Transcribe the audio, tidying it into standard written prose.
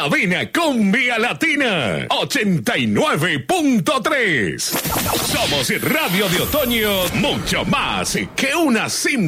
Cabina Cumbia Latina 89.3. Somos Radio de Otoño, mucho más que una simple